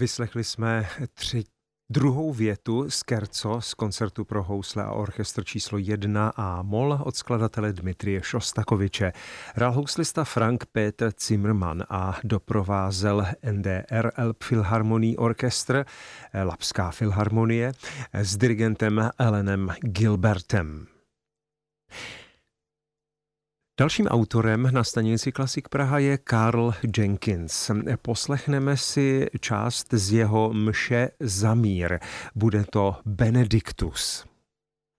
Vyslechli jsme druhou větu Scherzo z koncertu pro housle a orchestr číslo 1 a mol od skladatele Dmitrije Šostakoviče. Hrál houslista Frank Peter Zimmermann a doprovázel NDR Elbphilharmonie Orchestr, Lapská filharmonie, s dirigentem Allenem Gilbertem. Dalším autorem na stanici Klasik Praha je Karl Jenkins. Poslechneme si část z jeho mše za mír. Bude to Benediktus.